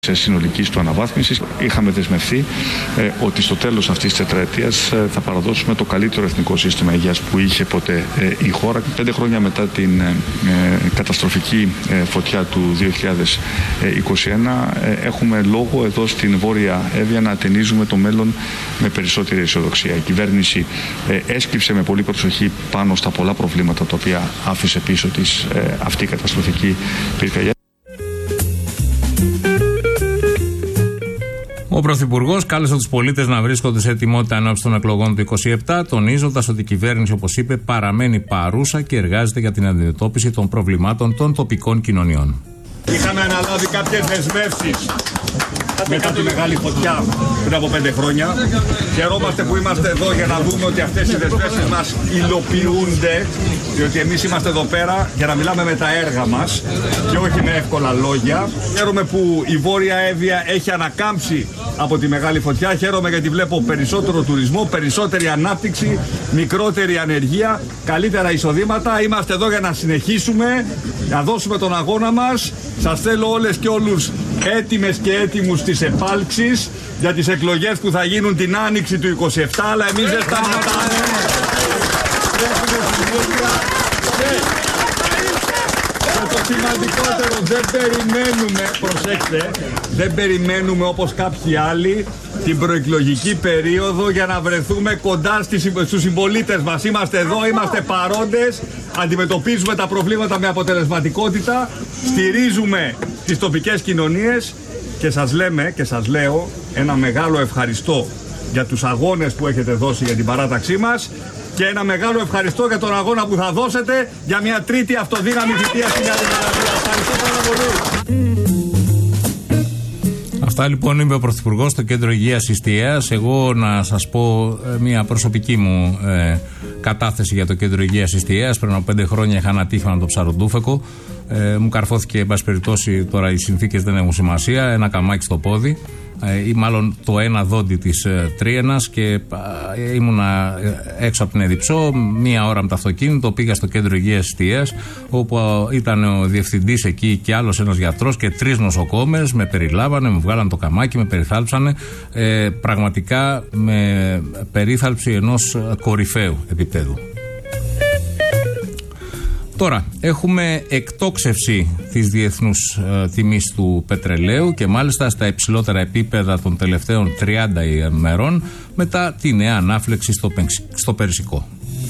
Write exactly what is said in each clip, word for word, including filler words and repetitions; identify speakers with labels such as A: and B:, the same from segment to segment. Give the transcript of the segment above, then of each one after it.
A: συνολικής του αναβάθμισης. Είχαμε δεσμευθεί ε, ότι στο τέλος αυτής της τετραετίας ε, θα παραδώσουμε το καλύτερο εθνικό σύστημα υγείας που είχε ποτέ ε, η χώρα. Πέντε χρόνια μετά την ε, καταστροφική ε, φωτιά του δύο χιλιάδες είκοσι ένα ε, έχουμε λόγο εδώ στην Βόρεια Εύβοια να ατενίζουμε το μέλλον με περισσότερη αισιοδοξία. Η κυβέρνηση ε, έσκυψε με πολύ προσοχή πάνω στα πολλά προβλήματα τα οποία άφησε πίσω της ε, αυτή η καταστροφική πυρκαγιά.
B: Ο Πρωθυπουργός κάλεσε τους πολίτες να βρίσκονται σε ετοιμότητα ενόψει των εκλογών του είκοσι επτά, τονίζοντας ότι η κυβέρνηση, όπως είπε, παραμένει παρούσα και εργάζεται για την αντιμετώπιση των προβλημάτων των τοπικών κοινωνιών.
C: Είχαμε αναλάβει κάποιες δεσμεύσεις μετά τη μεγάλη φωτιά πριν από πέντε χρόνια. Χαιρόμαστε που είμαστε εδώ για να δούμε ότι αυτές οι δεσμεύσεις μας υλοποιούνται, διότι εμείς είμαστε εδώ πέρα για να μιλάμε με τα έργα μας και όχι με εύκολα λόγια. Χαίρομαι που η Βόρεια Εύβοια έχει ανακάμψει από τη μεγάλη φωτιά. Χαίρομαι γιατί βλέπω περισσότερο τουρισμό, περισσότερη ανάπτυξη, μικρότερη ανεργία, καλύτερα εισοδήματα. Είμαστε εδώ για να συνεχίσουμε, να δώσουμε τον αγώνα μας. Σας θέλω όλες και όλους έτοιμες και έτοιμους στις επάλξεις για τις εκλογές που θα γίνουν την άνοιξη του είκοσι επτά, αλλά εμείς δεν σταματάμε. Και το σημαντικότερο, δεν περιμένουμε, προσέξτε, δεν περιμένουμε όπως κάποιοι άλλοι την προεκλογική περίοδο για να βρεθούμε κοντά στους συμπολίτες μας. Είμαστε εδώ, είμαστε παρόντες, αντιμετωπίζουμε τα προβλήματα με αποτελεσματικότητα, στηρίζουμε τις τοπικές κοινωνίες και σας λέμε και σας λέω ένα μεγάλο ευχαριστώ για τους αγώνες που έχετε δώσει για την παράταξή μας και ένα μεγάλο ευχαριστώ για τον αγώνα που θα δώσετε για μια τρίτη αυτοδύναμη θητεία στην Νέα Δημοκρατία. Ευχαριστώ πάρα πολύ.
B: Αυτά λοιπόν είπε ο Πρωθυπουργός στο Κέντρο Υγείας Ιστιαίας. Εγώ να σας πω μια προσωπική μου ε, κατάθεση για το Κέντρο Υγείας Ιστιαίας. Πριν από πέντε χρόνια είχα ένα τύφανο το ψαροντούφεκο. Ε, μου καρφώθηκε, εν πάση περιπτώσει, τώρα οι συνθήκες δεν έχουν σημασία, ένα καμάκι στο πόδι ε, ή μάλλον το ένα δόντι της ε, τρίενας και ε, ήμουνα έξω από την Εδιψό, μία ώρα με το αυτοκίνητο, πήγα στο Κέντρο Υγείας Ιστιαίας όπου ε, ήταν ο διευθυντής εκεί και άλλος ένας γιατρός και τρεις νοσοκόμες, με περιλάβανε, μου βγάλαν το καμάκι, με περιθάλψανε ε, πραγματικά με περίθαλψη ενός κορυφαίου επίπεδου. Τώρα, έχουμε εκτόξευση της διεθνούς ε, τιμής του πετρελαίου και μάλιστα στα υψηλότερα επίπεδα των τελευταίων τριάντα ημερών μετά τη νέα ανάφλεξη στο, στο Περσικό.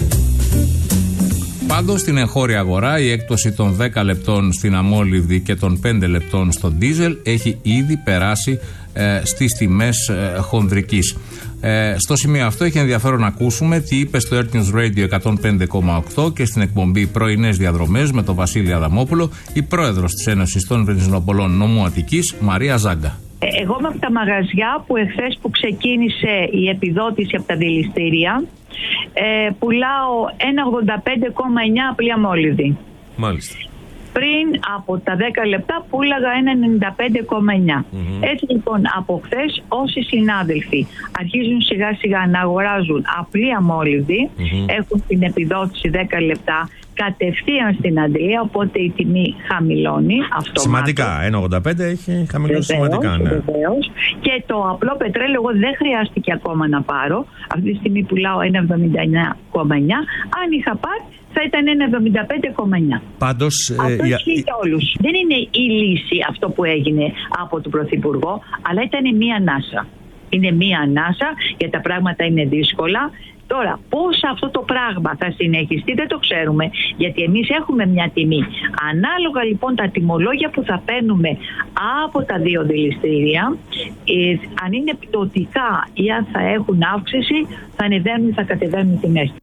B: Πάντως, στην εγχώρια αγορά η έκπτωση των δέκα λεπτών στην αμόλυβδη και των πέντε λεπτών στο ντίζελ έχει ήδη περάσει ε, στις τιμές ε, χονδρικής. Ε, στο σημείο αυτό έχει ενδιαφέρον να ακούσουμε τι είπε στο Earth News Radio εκατόν πέντε κόμμα οκτώ και στην εκπομπή Πρωινές Διαδρομές με τον Βασίλη Αδαμόπουλο η πρόεδρος της Ένωσης των Βενζινοπολών Νομού Αττικής, Μαρία Ζάγκα.
D: Εγώ είμαι από τα μαγαζιά που εχθές που ξεκίνησε η επιδότηση από τα δηληστήρια ε, πουλάω ένα ογδόντα πέντε κόμμα εννιά απλή αμόλυβδη.
B: Μάλιστα.
D: Πριν από τα δέκα λεπτά πούλαγα ένα ενενήντα πέντε κόμμα εννιά. Mm-hmm. Έτσι λοιπόν από χθες όσοι συνάδελφοι αρχίζουν σιγά σιγά να αγοράζουν απλή αμόλυβδη, mm-hmm. έχουν την επιδότηση δέκα λεπτά κατευθείαν στην Αντρία, οπότε η τιμή χαμηλώνει αυτομάτως.
E: Σημαντικά, ένα ογδόντα πέντε έχει χαμηλώσει σημαντικά. Ναι.
D: Βεβαίως. Και το απλό πετρέλαιο εγώ δεν χρειάστηκε ακόμα να πάρω. Αυτή τη στιγμή πουλάω ένα εβδομήντα εννιά κόμμα εννιά. Αν είχα πάρει θα ήταν ένα εβδομήντα πέντε κόμμα εννιά.
E: Πάντως,
D: αυτό
E: ε,
D: ισχύει για όλους. Δεν είναι η λύση αυτό που έγινε από τον Πρωθυπουργό, αλλά ήταν μία ανάσα. Είναι μία ανάσα γιατί τα πράγματα είναι δύσκολα. Τώρα, πώς αυτό το πράγμα θα συνεχιστεί δεν το ξέρουμε, γιατί εμείς έχουμε μια τιμή. Ανάλογα λοιπόν τα τιμολόγια που θα παίρνουμε από τα δύο δηληστήρια, ε, αν είναι πτωτικά ή αν θα έχουν αύξηση, θα ανεβαίνουν ή θα κατεβαίνουν οι τιμές.